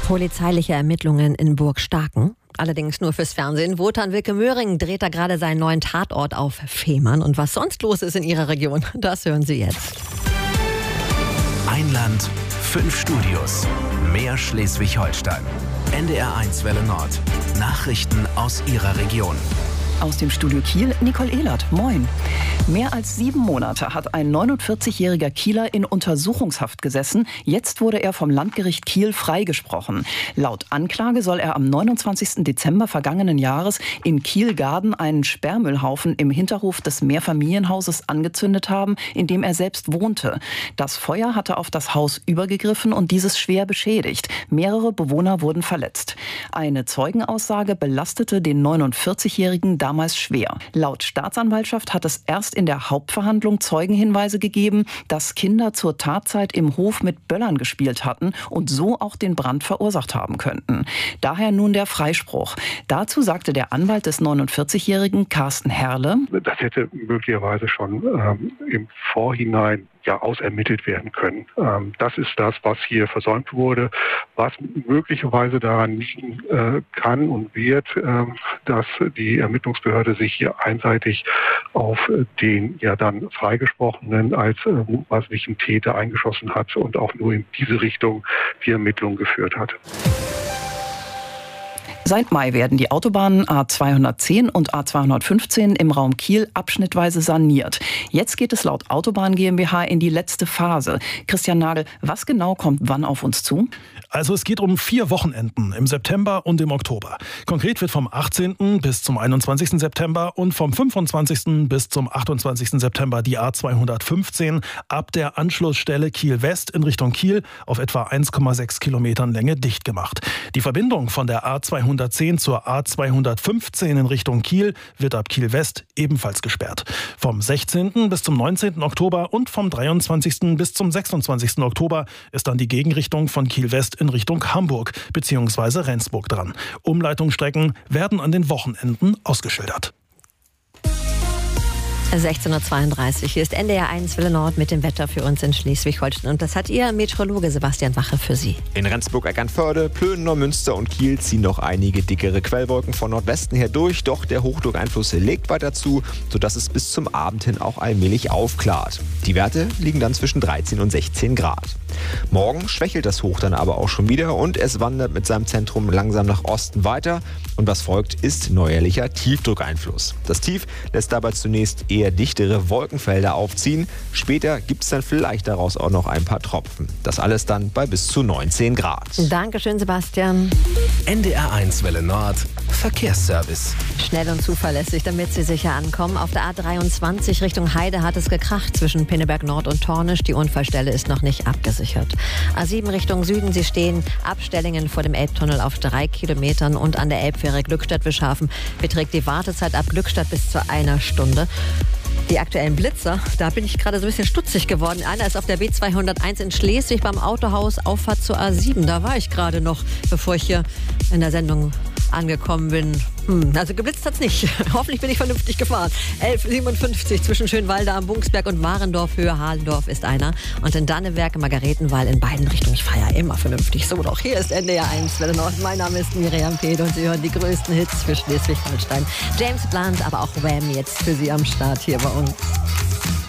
Polizeiliche Ermittlungen in Burg Starken. Allerdings nur fürs Fernsehen. Wotan Wilke Möhring dreht da gerade seinen neuen Tatort auf Fehmarn. Und was sonst los ist in ihrer Region, das hören Sie jetzt. Ein Land, 5 Studios. Mehr Schleswig-Holstein. NDR1 Welle Nord. Nachrichten aus Ihrer Region. Aus dem Studio Kiel, Nicole Ehlert. Moin. Mehr als 7 Monate hat ein 49-jähriger Kieler in Untersuchungshaft gesessen. Jetzt wurde er vom Landgericht Kiel freigesprochen. Laut Anklage soll er am 29. Dezember vergangenen Jahres in Kiel-Garden einen Sperrmüllhaufen im Hinterhof des Mehrfamilienhauses angezündet haben, in dem er selbst wohnte. Das Feuer hatte auf das Haus übergegriffen und dieses schwer beschädigt. Mehrere Bewohner wurden verletzt. Eine Zeugenaussage belastete den 49-jährigen damals schwer. Laut Staatsanwaltschaft hat es erst in der Hauptverhandlung Zeugenhinweise gegeben, dass Kinder zur Tatzeit im Hof mit Böllern gespielt hatten und so auch den Brand verursacht haben könnten. Daher nun der Freispruch. Dazu sagte der Anwalt des 49-jährigen Carsten Herle: Das hätte möglicherweise schon im Vorhinein ausermittelt werden können. Das ist das, was hier versäumt wurde, was möglicherweise daran liegen kann und wird, dass die Ermittlungsbehörde sich hier einseitig auf den dann Freigesprochenen als mutmaßlichen Täter eingeschossen hat und auch nur in diese Richtung die Ermittlungen geführt hat. Seit Mai werden die Autobahnen A210 und A215 im Raum Kiel abschnittweise saniert. Jetzt geht es laut Autobahn GmbH in die letzte Phase. Christian Nagel, was genau kommt wann auf uns zu? Also es geht um 4 Wochenenden im September und im Oktober. Konkret wird vom 18. bis zum 21. September und vom 25. bis zum 28. September die A215 ab der Anschlussstelle Kiel-West in Richtung Kiel auf etwa 1,6 Kilometern Länge dicht gemacht. Die Verbindung von der A210 zur A215 in Richtung Kiel wird ab Kiel-West ebenfalls gesperrt. Vom 16. bis zum 19. Oktober und vom 23. bis zum 26. Oktober ist dann die Gegenrichtung von Kiel-West in Richtung Hamburg bzw. Rendsburg dran. Umleitungsstrecken werden an den Wochenenden ausgeschildert. 16:32 Uhr. Hier ist NDR1 Welle Nord mit dem Wetter für uns in Schleswig-Holstein. Und das hat Ihr Meteorologe Sebastian Wache für Sie. In Rendsburg, Eckernförde, Plön, Neumünster und Kiel ziehen noch einige dickere Quellwolken von Nordwesten her durch. Doch der Hochdruckeinfluss legt weiter zu, sodass es bis zum Abend hin auch allmählich aufklart. Die Werte liegen dann zwischen 13 und 16 Grad. Morgen schwächelt das Hoch dann aber auch schon wieder und es wandert mit seinem Zentrum langsam nach Osten weiter. Und was folgt, ist neuerlicher Tiefdruckeinfluss. Das Tief lässt dabei zunächst eher dichtere Wolkenfelder aufziehen. Später gibt es dann vielleicht daraus auch noch ein paar Tropfen. Das alles dann bei bis zu 19 Grad. Dankeschön, Sebastian. NDR1 Welle Nord Verkehrsservice. Schnell und zuverlässig, damit Sie sicher ankommen. Auf der A23 Richtung Heide hat es gekracht zwischen Pinneberg Nord und Tornisch. Die Unfallstelle ist noch nicht abgesichert. A7 Richtung Süden, Sie stehen Abstellingen vor dem Elbtunnel auf 3 Kilometern und an der Elbfähre Glückstadt-Wischhafen beträgt die Wartezeit ab Glückstadt bis zu 1 Stunde. Die aktuellen Blitzer, da bin ich gerade so ein bisschen stutzig geworden. Einer ist auf der B201 in Schleswig beim Autohaus, Auffahrt zur A7. Da war ich gerade noch, bevor ich hier in der Sendung angekommen bin. Also geblitzt hat's nicht. Hoffentlich bin ich vernünftig gefahren. 11:57 zwischen Schönwalde am Bungsberg und Warendorf, Höhe Halendorf ist einer. Und in Dannewerk, Margaretenwall in beiden Richtungen. Ich fahre ja immer vernünftig. So doch, hier ist NDR1 Welle Nord. Mein Name ist Miriam Pede und Sie hören die größten Hits für Schleswig-Holstein. James Blunt, aber auch Wham jetzt für Sie am Start hier bei uns.